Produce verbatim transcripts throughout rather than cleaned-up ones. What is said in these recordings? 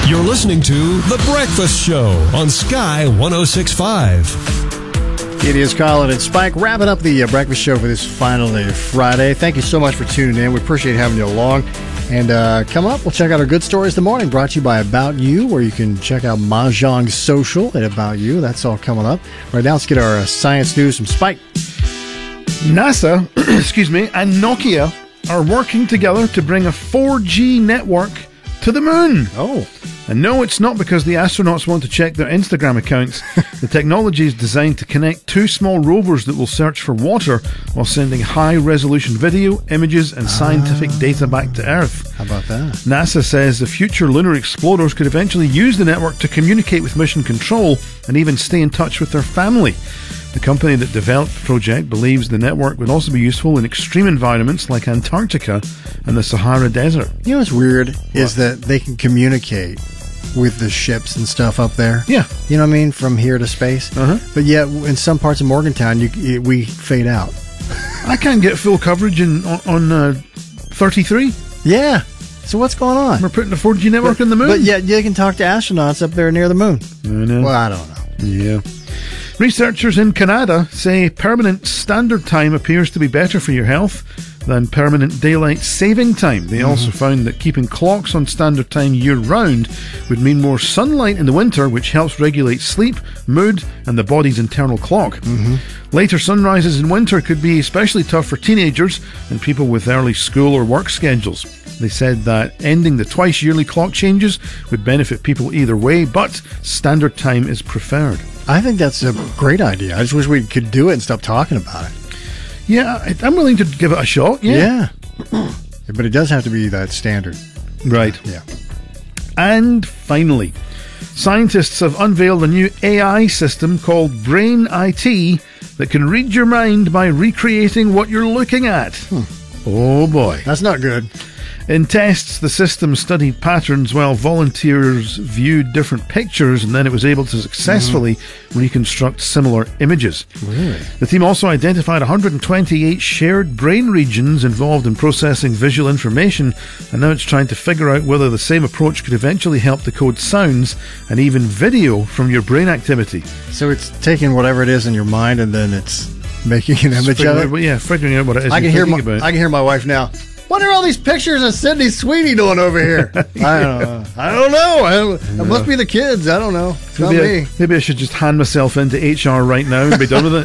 You're listening to The Breakfast Show on Sky one oh six point five. It is Colin and Spike wrapping up the uh, breakfast show for this final day of Friday. Thank you so much for tuning in. We appreciate having you along. And uh, come up, we'll check out our Good Stories of the Morning, brought to you by About You, where you can check out Mahjong Social at About You. That's all coming up. Right now, let's get our uh, science news from Spike. NASA, excuse me, and Nokia are working together to bring a four G network to the moon. Oh. And no, it's not because the astronauts want to check their Instagram accounts. The technology is designed to connect two small rovers that will search for water while sending high-resolution video, images, and scientific ah. data back to Earth. How about that? NASA says the future lunar explorers could eventually use the network to communicate with mission control and even stay in touch with their family. The company that developed the project believes the network would also be useful in extreme environments like Antarctica and the Sahara Desert. You know what's weird what? is that they can communicate with the ships and stuff up there. Yeah. You know what I mean? From here to space. Uh-huh. But yet, in some parts of Morgantown, you, you, we fade out. I can't get full coverage in, on, on uh, thirty-three. Yeah. So what's going on? We're putting a four G network but, on the moon. But yet, you can talk to astronauts up there near the moon. I know. Well, I don't know. Yeah. Researchers in Canada say permanent standard time appears to be better for your health than permanent daylight saving time. They mm-hmm. also found that keeping clocks on standard time year-round would mean more sunlight in the winter, which helps regulate sleep, mood, and the body's internal clock. Mm-hmm. Later sunrises in winter could be especially tough for teenagers and people with early school or work schedules. They said that ending the twice-yearly clock changes would benefit people either way, but standard time is preferred. I think that's a great idea. I just wish we could do it and stop talking about it. Yeah, I'm willing to give it a shot. Yeah. yeah. But it does have to be that standard. Right. Yeah. And finally, scientists have unveiled a new A I system called Brain I T that can read your mind by recreating what you're looking at. Hmm. Oh boy. That's not good. In tests, the system studied patterns while volunteers viewed different pictures, and then it was able to successfully mm-hmm. reconstruct similar images. Really? The team also identified one hundred twenty-eight shared brain regions involved in processing visual information, and now it's trying to figure out whether the same approach could eventually help decode sounds and even video from your brain activity. So it's taking whatever it is in your mind and then it's making an image of it? Out, yeah, figuring out what it is I can you're hear thinking my, about. I can hear my wife now. What are all these pictures of Sydney Sweeney doing over here? yeah. I don't know. I don't know. I don't, yeah. It must be the kids. I don't know. It's maybe not I, me. Maybe I should just hand myself into H R right now and be done with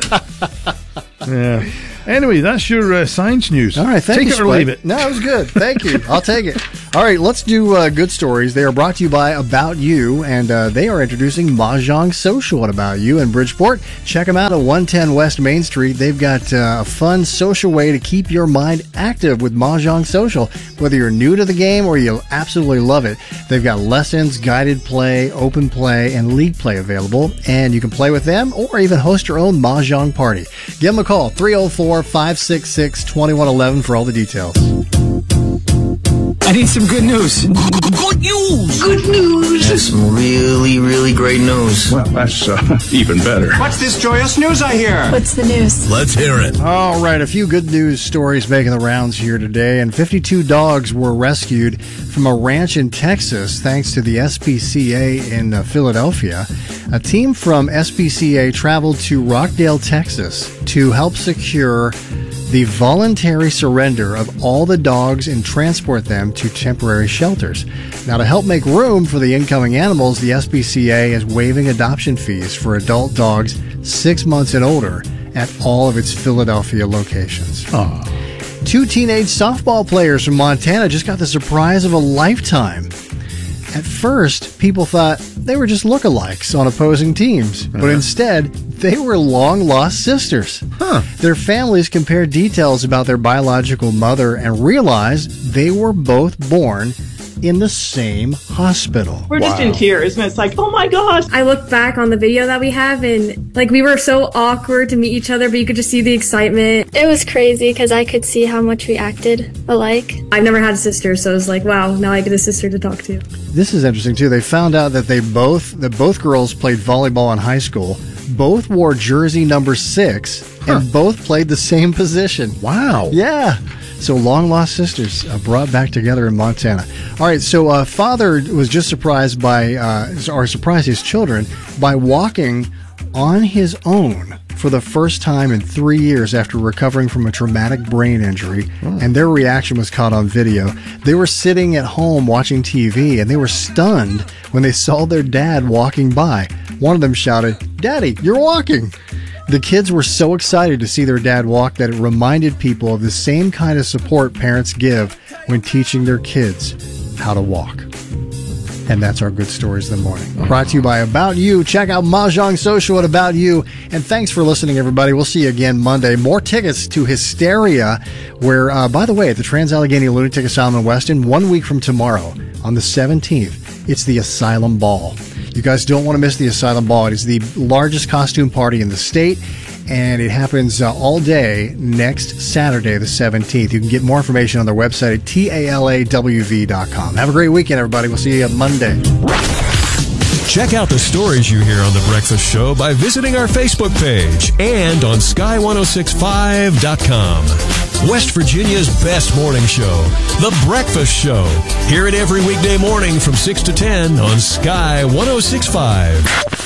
it. Yeah. Anyway, that's your uh, science news. All right, thank Take you. Take it or Spike. leave it. No, it was good. Thank you. I'll take it. All right, let's do uh, good stories. They are brought to you by About You, and uh, they are introducing Mahjong Social at About You in Bridgeport. Check them out at one ten West Main Street. They've got uh, a fun social way to keep your mind active with Mahjong Social. Whether you're new to the game or you absolutely love it, they've got lessons, guided play, open play, and league play available, and you can play with them or even host your own Mahjong party. Give them a call, three oh four, five six six, two one one one for all the details. I need some good news. Good news. Good news. That's some really, really great news. Well, that's uh, even better. What's this joyous news I hear? What's the news? Let's hear it. All right, a few good news stories making the rounds here today. And fifty-two dogs were rescued from a ranch in Texas thanks to the S P C A in uh, Philadelphia. A team from S P C A traveled to Rockdale, Texas to help secure the voluntary surrender of all the dogs and transport them to temporary shelters. Now, to help make room for the incoming animals, the S P C A is waiving adoption fees for adult dogs six months and older at all of its Philadelphia locations. Aww. Two teenage softball players from Montana just got the surprise of a lifetime. At first, people thought they were just lookalikes on opposing teams, but uh-huh. instead, they were long-lost sisters. Huh. Their families compared details about their biological mother and realized they were both born in the same hospital. We're wow. just in tears, and it's like, oh my gosh. I look back on the video that we have, and like we were so awkward to meet each other, but you could just see the excitement. It was crazy because I could see how much we acted alike. I've never had a sister, so it was like, wow, now I get a sister to talk to. This is interesting too. They found out that they both that both girls played volleyball in high school. Both wore jersey number six, huh. and both played the same position. Wow. Yeah. So long-lost sisters uh, brought back together in Montana. All right, so uh, father was just surprised by, uh, or surprised his children by walking on his own for the first time in three years after recovering from a traumatic brain injury, oh. and their reaction was caught on video. They were sitting at home watching T V, and they were stunned when they saw their dad walking by. One of them shouted, "Daddy, you're walking!" The kids were so excited to see their dad walk that it reminded people of the same kind of support parents give when teaching their kids how to walk. And that's our Good Stories of the Morning. Brought to you by About You. Check out Mahjong Social at About You. And thanks for listening, everybody. We'll see you again Monday. More tickets to Hysteria, where, uh, by the way, at the Trans-Allegheny Lunatic Asylum in Weston, one week from tomorrow, on the seventeenth, it's the Asylum Ball. You guys don't want to miss the Asylum Ball. It is the largest costume party in the state, and it happens uh, all day next Saturday, the seventeenth. You can get more information on their website at talawv dot com. Have a great weekend, everybody. We'll see you on Monday. Check out the stories you hear on The Breakfast Show by visiting our Facebook page and on sky ten sixty-five dot com. West Virginia's best morning show, The Breakfast Show. Hear it every weekday morning from six to ten on Sky ten sixty-five.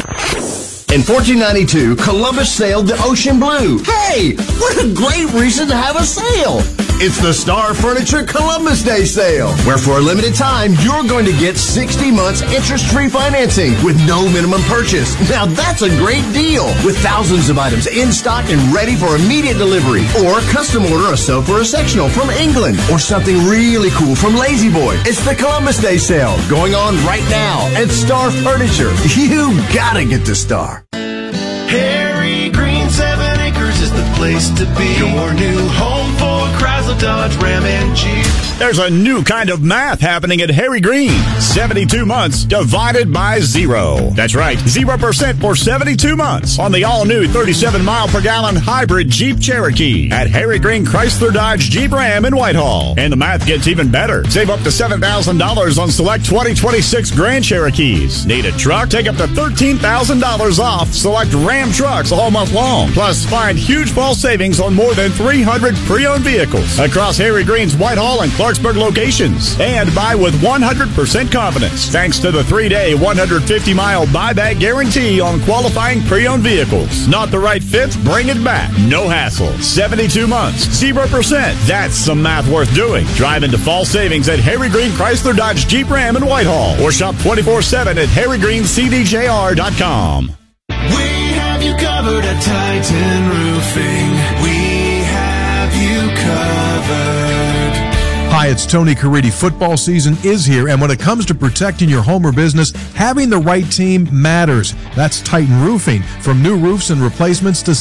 In fourteen ninety-two, Columbus sailed the ocean blue. Hey, what a great reason to have a sale! It's the Star Furniture Columbus Day Sale, where for a limited time, you're going to get sixty months interest-free financing with no minimum purchase. Now that's a great deal, with thousands of items in stock and ready for immediate delivery. Or custom order a sofa or a sectional from England, or something really cool from Lazy Boy. It's the Columbus Day Sale, going on right now at Star Furniture. You gotta get to Star. Harry Green Seven Acres is the place to be. Your new home for Chrysler, Dodge, Ram, and Jeep. There's a new kind of math happening at Harry Green. seventy-two months divided by zero. That's right, zero percent for seventy-two months on the all-new thirty-seven mile per gallon hybrid Jeep Cherokee at Harry Green Chrysler, Dodge, Jeep, Ram in Whitehall. And the math gets even better. Save up to seven thousand dollars on select twenty twenty-six Grand Cherokees. Need a truck? Take up to thirteen thousand dollars off select Ram trucks all month long. Plus, find huge fall savings on more than three hundred pre-owned vehicles across Harry Green's Whitehall and Clarksburg locations. And buy with one hundred percent confidence thanks to the three-day, one hundred fifty mile buyback guarantee on qualifying pre-owned vehicles. Not the right fit? Bring it back. No hassle. seventy-two months, zero percent. That's some math worth doing. Drive into fall savings at Harry Green Chrysler, Dodge, Jeep, Ram in Whitehall, or shop twenty-four seven at harry green c d j r dot com. We have you covered at Titan Roofing. We have you covered. Hi, it's Tony Caridi. Football season is here, and when it comes to protecting your home or business, having the right team matters. That's Titan Roofing. From new roofs and replacements to